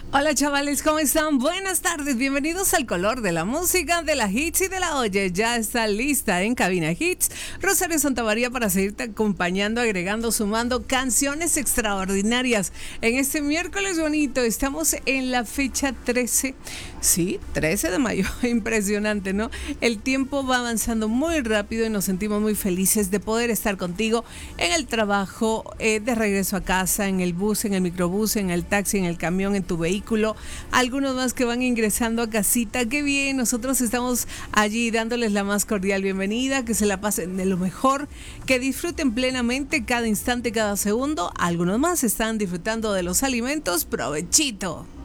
Hola chavales, ¿cómo están? Buenas tardes, bienvenidos al color de la música, de la hits y de la oye. Ya está lista en Cabina Hits Rosario Santamaría para seguirte acompañando, agregando, sumando canciones extraordinarias. En este miércoles bonito estamos en la fecha 13, sí, 13 de mayo, impresionante, ¿no? El tiempo va avanzando muy rápido y nos sentimos muy felices de poder estar contigo en el trabajo, de regreso a casa, en el bus, en el microbús, en el taxi, en el camión, en tu vehículo. Algunos más que van ingresando a casita. Qué bien, nosotros estamos allí dándoles la más cordial bienvenida, que se la pasen de lo mejor, que disfruten plenamente cada instante, cada segundo. Algunos más están disfrutando de los alimentos. Provechito.